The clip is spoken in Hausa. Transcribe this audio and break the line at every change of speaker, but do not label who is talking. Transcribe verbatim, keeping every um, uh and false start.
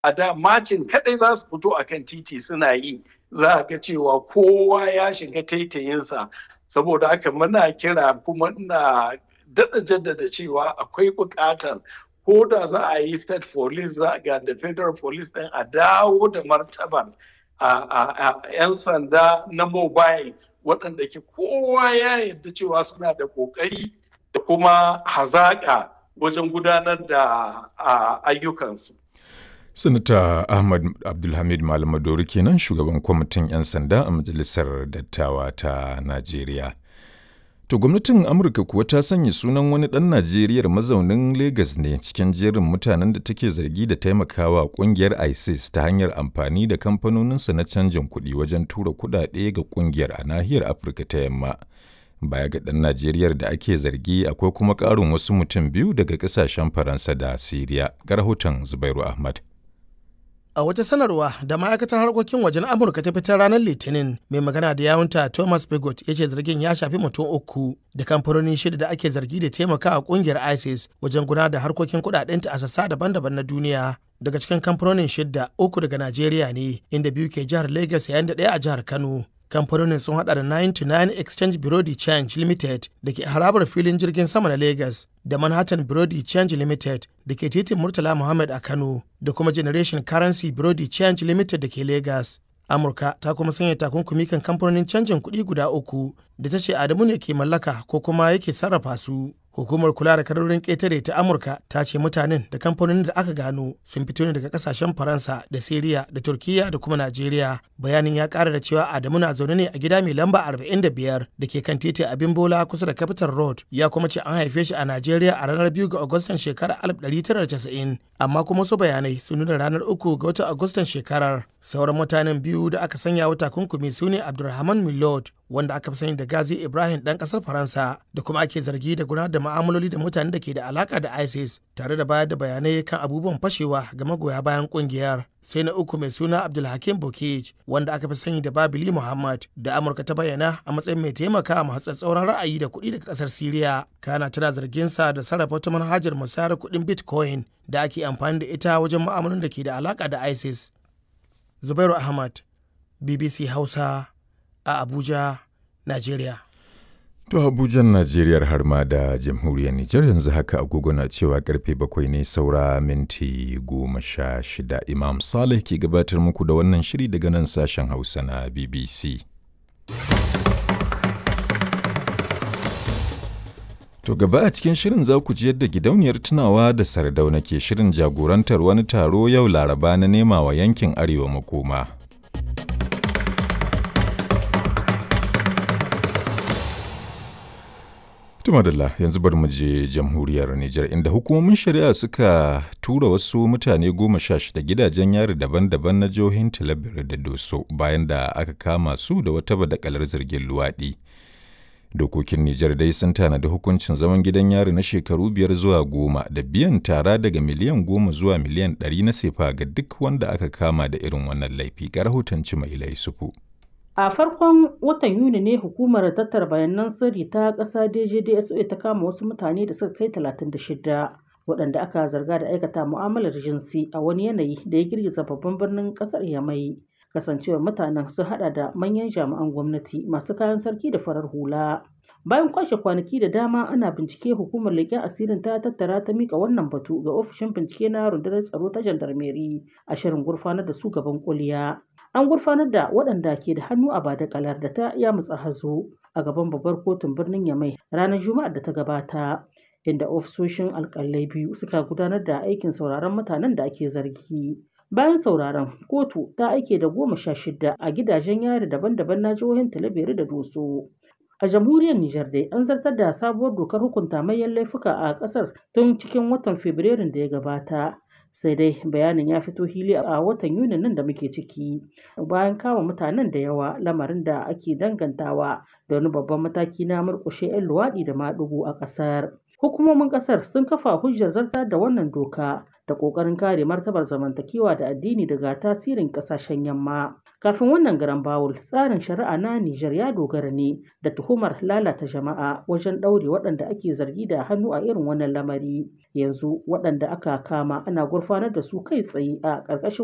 A da macin kaɗai za su fito a kan titi suna yi, za a ga cewa kowa ya shiga taitayinsa. Saboda haka muna kira kuma ina daɗa jaddada cewa akwai buƙatar ko da za a yi state police za ga da federal police ɗin a dawo da martaban a 'yan sanda na mobile waɗanda ke kowa ya yarda cewa suna da ƙoƙari da kuma hazaƙa wajen gudanar da ayyukansu.
Sanata Ahmad Abdulhamid Malamadori kenan shugaban kwamitin 'yan sanda a Majalisar Dattawa ta Najeriya. To gwamnatin Amurka kuwa ta sanya sunan wani ɗan Najeriyar mazaunin Legas ne cikin jerin mutanen da take zargi da taimakawa ƙungiyar ISIS ta hanyar amfani da kamfanoninsa na canjin kuɗi wajen tura kuɗaɗe ga ƙungiyar a nahiyar Afirka ta Yamma. Baya ga ɗan Najeriyar da ake zargi akwai kuma ƙarin wasu mutum biyu daga ƙasashen Faransa da Siriya. Ga rahoton Zubairu Ahmad.
A wata sanarwa da ma'aikatar harkokin wajen Amurka ta fitar ranar Litinin, mai magana da yawunta Thomas Bigot ya ce zargin ya shafi mutum uku da kamfanoni shida da ake zargi da taimakawa kungiyar ISIS wajen gudanar da harkokin kudadenta a sassa daban-daban na duniya. Daga cikin kamfanonin shida, uku daga Najeriya ne, inda biyu ke jihar Lagos yayin da ɗaya a jihar Kano. Kamfanonin sun hada da nine to nine Exchange Bureau de Change Limited da ke harabar filin jirgin sama na Lagos, da Manhattan Bureau de Change Limited da ke titin Murtala Muhammad a Kano, da kuma Generation Currency Bureau de Change Limited da ke Lagos. Amurka ta kuma sanya takunkumi kan kamfanonin canjin kuɗi guda uku da ta ce Adamu ne ke mallaka ko kuma yake sarrafa su. Hukumar kula da kadarorin ƙetare ta Amurka ta ce mutanen da kamfanonin da aka gano sun fito ne daga kasashen Faransa da Siriya da Turkiyya da kuma Najeriya. Bayanin ya ƙara da cewa Adamu na zaune ne a gida mai lamba arba'in da biyar da ke kan titi Abin Bola kusa da Capital Road. Ya kuma ce an haife shi a Najeriya a ranar biyu ga Agustan shekarar alif ɗari tara da casa'in, amma kuma su bayanai sun nuna ranar uku ga watan Agustan shekarar. Sauran mutanen biyu da aka sanya wa takunkumi su ne Abdulrahman Milord, wanda aka fi sani da Gazi Ibrahim ɗan ƙasar Faransa, da kuma ake zargi da gudanar da ma'amaloli da mutanen da ke da alaka da ISIS, tare da bayar da bayanai kan abubuwan fashewa ga magoya bayan kungiyar. Sai na uku mai suna Abdulhakim Bokij, wanda aka fi sani da Babili Muhammad, da Amurka ta bayyana a matsayin mai taimaka ma tsauran ra'ayi da kuɗi daga ƙasar Siriya. Kana tana zargin sa da sarrafa wata manhajar musayar kuɗin Bitcoin da ake amfani da ita wajen ma'amalolin da ke da alaka da ISIS. Zubairu Ahmad, B B C Hausa, a Abuja, Najeriya.
To Abujan Najeriya har ma da jamhuriyar Nijar yanzu haka agogo na cewa karfe bakwai ne saura minti goma sha shida. Imam Saleh ke gabatar muku da wannan shiri daga nan sashen Hausa na B B C. To gaba a cikin shirin za ku ji yadda gidauniyar tunawa da Sardauna ke shirin jagorantar wani taro yau Laraba na nema wa yankin Arewa makoma. Tumadalla yanzu bari mu je jamhuriyar Nijar inda hukumomin shari'a suka tura wasu mutane goma sha shida gidajen yari daban-daban na jihohin Talabir da Doso bayan da aka kama su da wata badakalar zargin luwaɗi. Dokokin Nijar dai sun tanadi hukuncin zaman gidan yari na shekaru biyar zuwa goma da biyan tara daga miliyan goma zuwa miliyan ɗari na sefa ga duk wanda aka kama da irin wannan laifi. Ga rahoton Cimaila Yusufu.
A farkon watan Yuni ne hukumar tattara bayanan sirri ta ƙasa D J D S O ta kama wasu mutane da suka kai talatin da shida waɗanda aka zarga da aikata mu'amalar jinsi a wani yanayi da ya girgiza babban birnin ƙasar Yamai. Kasancewar mutanen sun hada da manyan jami'an gwamnati masu kayan sarki da farar hula. Bayan kwashe kwanaki da dama ana bincike, hukumar leƙen asirin ta tattara ta mika wannan batu ga ofishin bincike na rundunar tsaro ta jandarmeri a shirin gurfanar da su gaban kuliya. An gurfanar da waɗanda ke da hannu a badakalar da ta yamutsa hazo a gaban babbar kotun birnin Yamai ranar Juma'ar da ta gabata, inda ofisoshin alƙalai biyu suka gudanar da aikin sauraron mutanen da ake zargi. Bayan sauraron, kotu ta aike da goma sha shida a gidajen yari daban-daban na jihohin Talabiri da Doso. A jamhuriyar Nijar dai an zartar da sabuwar dokar hukunta manyan laifuka a ƙasar tun cikin watan Fabrairun da ya gabata. Sai dai bayanin ya fito hili a watan Yuni nan da muke ciki bayan kama mutanen da yawa, lamarin da ake dangantawa da wani babban mataki na murƙushe 'yan luwaɗi da maɗigo a ƙasar. Hukumomin ƙasar sun kafa hujjar zartar da wannan doka da ƙoƙarin kare martabar zamantakewa da addini daga tasirin ƙasashen yamma. Kafin wannan garan bawul, tsarin shari'a na Nijar ya dogara ne da tuhumar lalata jama'a wajen ɗaure waɗanda ake zargi da hannu a irin wannan lamari. Yanzu waɗanda aka kama ana gurfanar da su kai tsaye a ƙarƙashin